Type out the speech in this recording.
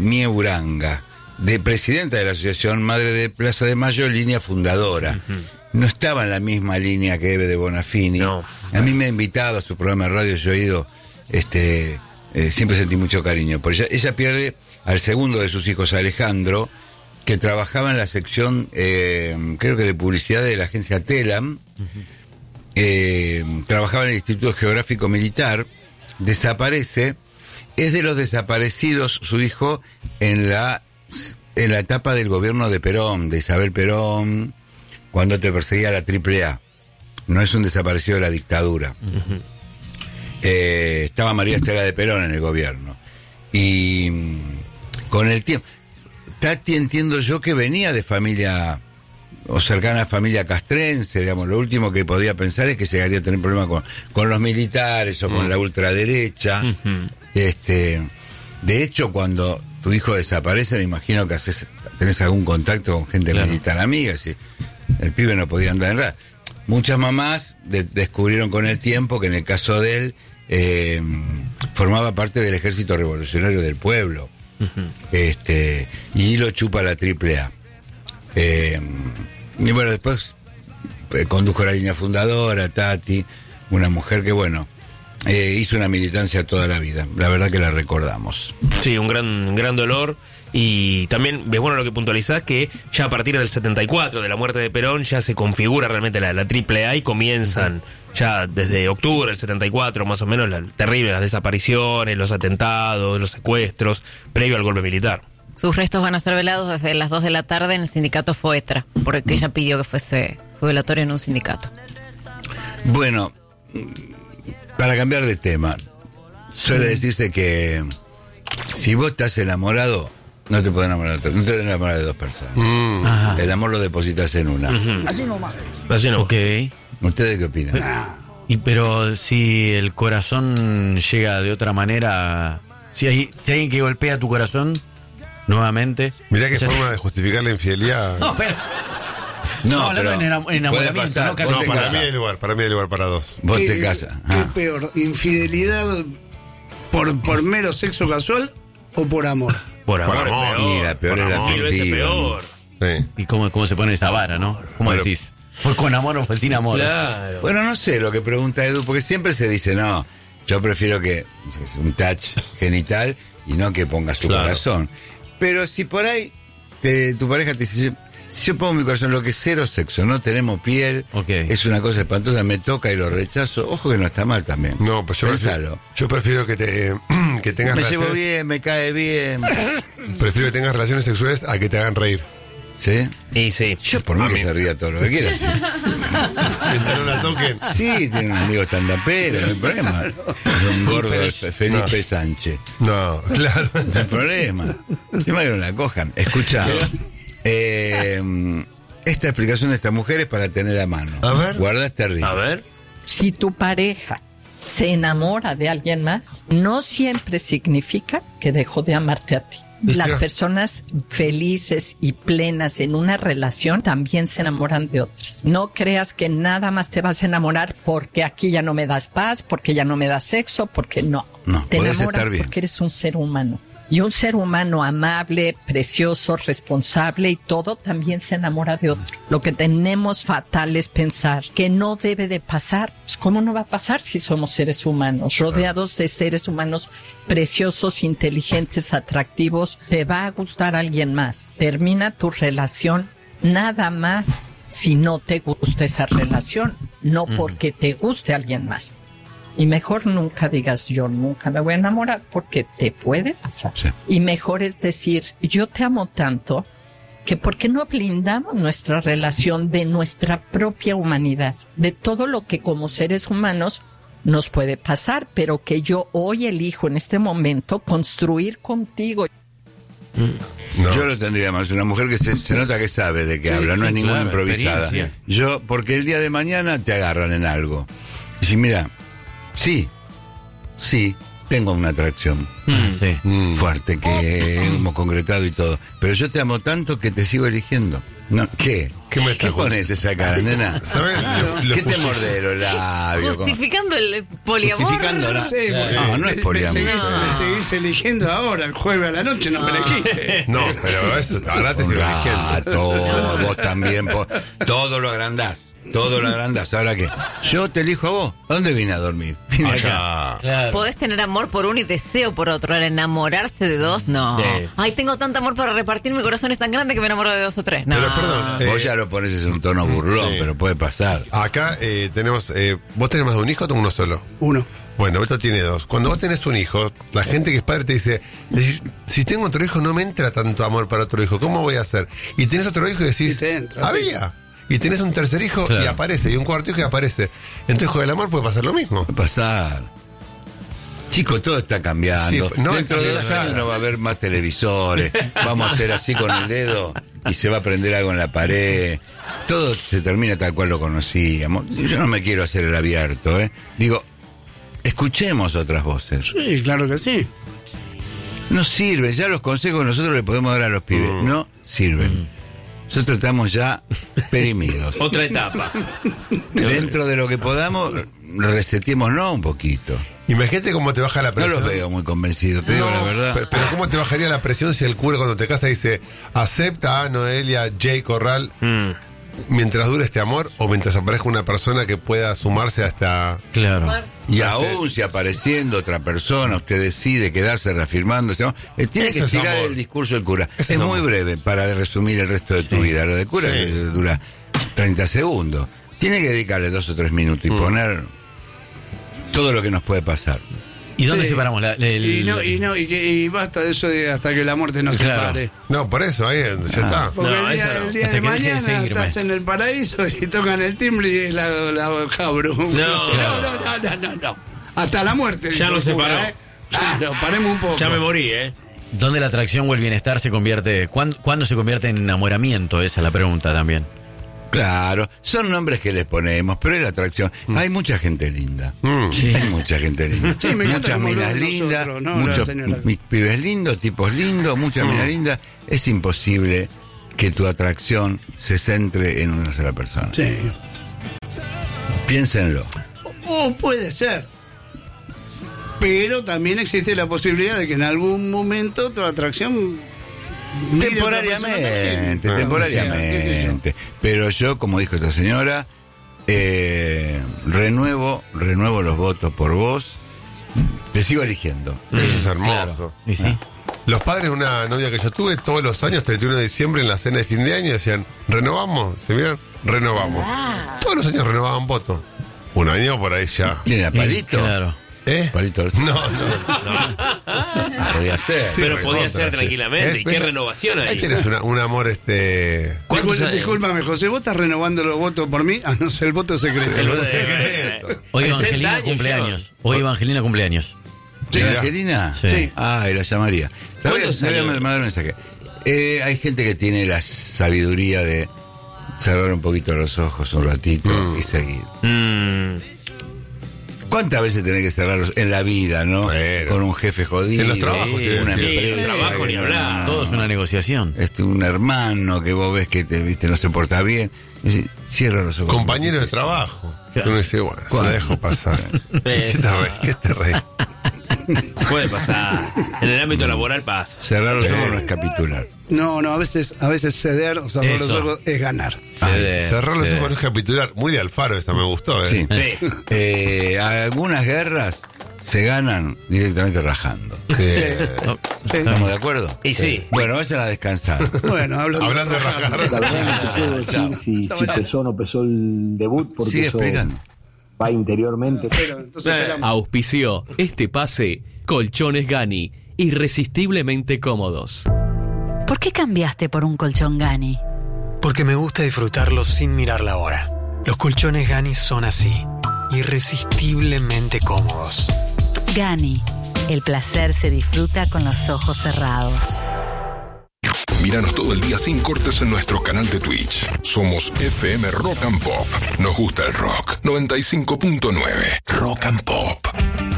Mie Uranga, de presidenta de la Asociación Madre de Plaza de Mayo, línea fundadora. No estaba en la misma línea que Eve de Bonafini. No. A mí me ha invitado a su programa de radio, yo he ido, siempre sentí mucho cariño. Porque ella pierde al segundo de sus hijos, Alejandro, que trabajaba en la sección, creo que de publicidad de la agencia Telam. Trabajaba en el Instituto Geográfico Militar, desaparece, es de los desaparecidos su hijo en la etapa del gobierno de Perón, de Isabel Perón, cuando te perseguía la AAA. No es un desaparecido de la dictadura. Estaba María Estela de Perón en el gobierno. Y con el tiempo, Tati, entiendo yo que venía de familia o cercana a familia castrense, digamos. Lo último que podía pensar es que llegaría a tener problemas con los militares o con la ultraderecha. De hecho, cuando tu hijo desaparece, me imagino que tenés algún contacto con gente militar amiga, si el pibe no podía andar en radio. Muchas mamás descubrieron con el tiempo que en el caso de él formaba parte del Ejército Revolucionario del Pueblo. Y lo chupa la AAA. Y bueno, después condujo la línea fundadora, Tati, una mujer que hizo una militancia toda la vida. La verdad que la recordamos. Sí, un gran dolor. Y también es bueno lo que puntualizás, que ya a partir del 74, de la muerte de Perón, ya se configura realmente la AAA y comienzan ya desde octubre del 74, más o menos, las desapariciones, los atentados, los secuestros, previo al golpe militar. Sus restos van a ser velados desde las 2 de la tarde en el sindicato FOETRA, porque ella pidió que fuese su velatorio en un sindicato. Bueno, para cambiar de tema, suele decirse que si vos estás enamorado, no te puedes enamorar de dos personas. El amor lo depositas en una. Así nomás. Así no. Ok. ¿Ustedes qué opinan? Pero si el corazón llega de otra manera, si hay alguien que golpea tu corazón nuevamente. Mirá qué forma de justificar la infidelidad. No, pero No, hablando pero en enamoramiento, puede pasar. no, No, te para casas. mí hay lugar para dos. Vos te casas. ¿Qué es peor? ¿Infidelidad por mero sexo casual o por amor? Por amor, Por amor. es peor. Mira, peor es la Mil veces afectiva. peor. Sí. ¿Y cómo se pone esa vara, no? ¿Cómo Bueno. decís? ¿Fue con amor o fue sin amor? Claro. Bueno, no sé lo que pregunta Edu, porque siempre se dice, no, yo prefiero que un touch genital y no que ponga su corazón. Pero si por ahí tu pareja te dice, si yo pongo mi corazón, lo que es cero sexo, no tenemos piel, es una cosa espantosa, me toca y lo rechazo, ojo que no está mal también. No, pues yo prefiero que tengas Me llevo relaciones, bien, me cae bien. prefiero que tengas relaciones sexuales a que te hagan reír. ¿Sí? Y sí. Yo por mí que se ría todo lo que quiera. Mientras no la toquen. Sí, tiene un amigo estandapero, no hay problema. Es un gordo Felipe Sánchez. No, claro. No hay problema. Tema que no la cojan. Escucha. Esta explicación de esta mujer es para tener a mano. A ver. Guarda este ritmo. A ver. Si tu pareja se enamora de alguien más, no siempre significa que dejó de amarte a ti. Las personas felices y plenas en una relación también se enamoran de otras. No creas que nada más te vas a enamorar porque aquí ya no me das paz, porque ya no me das sexo, porque no. No, Te puedes enamoras estar bien. porque eres un ser humano. Y un ser humano amable, precioso, responsable y todo también se enamora de otro. Lo que tenemos fatal es pensar que no debe de pasar. Pues ¿cómo no va a pasar si somos seres humanos? Rodeados de seres humanos preciosos, inteligentes, atractivos, te va a gustar alguien más. Termina tu relación nada más si no te gusta esa relación, no porque te guste alguien más. Y mejor nunca digas yo nunca me voy a enamorar porque te puede pasar. Sí. Y mejor es decir yo te amo tanto que ¿por qué no blindamos nuestra relación de nuestra propia humanidad? De todo lo que como seres humanos nos puede pasar, pero que yo hoy elijo en este momento construir contigo. No. Yo lo tendría más. Una mujer que se nota que sabe de qué habla, no es ninguna claro, improvisada. experiencia. Porque el día de mañana te agarran en algo. Y si mira, sí, tengo una atracción Sí. fuerte que hemos concretado y todo. Pero yo te amo tanto que te sigo eligiendo. No, ¿qué? ¿Qué me estás pones esa cara, nena? ¿Sabes? ¿Qué te mordé los labios? Justificando el poliamor. Justificando, ¿no? Sí, No, no es poliamor. Me seguís eligiendo ahora, el jueves a la noche no me elegiste. No, pero eso, ahora te sigo eligiendo. Rato, vos también. Todo lo agrandás. Todo lo agrandás. ¿Ahora qué? Yo te elijo a vos. ¿A dónde vine a dormir? Vine acá. Acá. Claro. Podés tener amor por uno y deseo por otro. Ahora, enamorarse de dos, no. Sí. Ay, tengo tanto amor para repartir, mi corazón es tan grande que me enamoro de dos o tres. No. Pero perdón, Vos ya lo pones en un tono burlón, sí. pero puede pasar. acá tenemos. ¿Vos tenés más de un hijo o tenés uno solo? Uno. Bueno, Beto tiene dos. Cuando vos tenés un hijo, la gente que es padre te dice, si tengo otro hijo no me entra tanto amor para otro hijo, ¿cómo voy a hacer? Y tenés otro hijo y decís, Y te entra, había. Y tenés un tercer hijo Claro. y aparece, y un cuarto hijo y aparece. Entonces con el amor puede pasar lo mismo. Puede pasar. Chico, todo está cambiando. Sí, no, Dentro de 2 años no va a haber más televisores. Vamos a hacer así con el dedo y se va a prender algo en la pared. Todo se termina tal cual lo conocíamos. Yo no me quiero hacer el abierto, ¿eh? Digo, escuchemos otras voces. Sí, claro que sí. No sirve, ya los consejos que nosotros le podemos dar a los pibes no sirven. Nosotros estamos ya perimidos. Otra etapa. Dentro de lo que podamos, resetémonos un poquito. Imagínate cómo te baja la No presión. los veo muy convencidos, te digo la verdad. Pero ¿cómo te bajaría la presión si el cura cuando te casa dice, acepta a Noelia J. Corral mientras dure este amor o mientras aparezca una persona que pueda sumarse a esta... Claro. Y aún si apareciendo otra persona, usted decide quedarse reafirmándose, ¿no? Tiene Eso que es estirar amor. el discurso del cura. Eso Es es muy amor. breve para resumir el resto de tu vida. Lo del cura Sí. dura 30 segundos. Tiene que dedicarle 2 o 3 minutos y poner todo lo que nos puede pasar. ¿Y dónde Sí. separamos Y basta de eso de hasta que la muerte nos Claro. separe. No, por eso, ahí ya está. Porque No, el día, eso no. el día Hasta de que deje de mañana seguirme. estás en el paraíso y tocan el timbre y es la Jabru. No. Hasta la muerte. Ya dijo lo el cura, separó. Claro, paremos un poco. Ya me morí, ¿eh? ¿Dónde la atracción o el bienestar se convierte? ¿Cuándo se convierte en enamoramiento? Esa es la pregunta también. Claro, son nombres que les ponemos, pero es la atracción. Hay mucha gente linda. Sí. Hay mucha gente linda. Sí, me encanta muchas cómo minas hablamos lindas, nosotros, ¿no? La muchos señora. pibes lindos, tipos lindos, muchas minas lindas. Es imposible que tu atracción se centre en una sola persona. Sí. Piénsenlo. O puede ser. Pero también existe la posibilidad de que en algún momento tu atracción... mire a otra persona también. Temporariamente. Pero yo, como dijo esta señora, renuevo los votos por vos. Te sigo eligiendo. Eso es hermoso. Claro. ¿Y sí? Los padres de una novia que yo tuve, todos los años, 31 de diciembre, en la cena de fin de año, decían, ¿renovamos? ¿Se miran? Renovamos. Todos los años renovaban votos. Un año por ahí ya. ¿Tiene a Palito? Claro. ¿Eh? Palito. No. Podía ser. Sí, Pero podía recontra, ser sí. tranquilamente. ¿Y qué renovación hay? Ahí tienes un amor ¿Cuántos años? Discúlpame, José, ¿vos estás renovando los votos por mí? Ah, no sé, el voto secreto. El voto secreto. Hoy 60 Evangelina años cumpleaños. Hoy Evangelina cumpleaños. ¿Sí, Mira. Angelina? Sí. Ah, y la llamaría. Le voy ¿Cuántos a años? mandar un mensaje. Hay gente que tiene la sabiduría de cerrar un poquito los ojos un ratito y seguir. ¿Cuántas veces tenés que cerrarlos en la vida, no? Bueno. Con un jefe jodido. En los trabajos, una quiero decir. Sí, en empresa. el trabajo ni hablar. Todo es una negociación. Un hermano que vos ves que no se porta bien. Y decís, cierra los ojos. Compañero de trabajo. Claro. Uno dice, bueno, ¿Cuál? la dejo pasar. ¿Qué te reís? Puede pasar. En el ámbito laboral pasa. Cerrar los ojos no es capitular. No, a veces ceder o cerrar los Eso. ojos es ganar. Cerrar los ojos no es capitular. Muy de Alfaro esta, me gustó, ¿eh? Sí. Sí. Algunas guerras se ganan directamente rajando. ¿Estamos de acuerdo? Y sí. Bueno, vayan a descansar. Bueno, Hablando de rajar. La verdad no te puedo Chao. decir si pesó o no pesó el debut, porque Sigue eso explicando. va interiormente. Pero, entonces esperamos. Auspició este pase Colchones Gani, irresistiblemente cómodos. ¿Por qué cambiaste por un colchón Gani? Porque me gusta disfrutarlo sin mirar la hora. Los colchones Gani son así, irresistiblemente cómodos. Gani, el placer se disfruta con los ojos cerrados. Míranos todo el día sin cortes en nuestro canal de Twitch. Somos FM Rock and Pop. Nos gusta el rock. 95.9 Rock and Pop.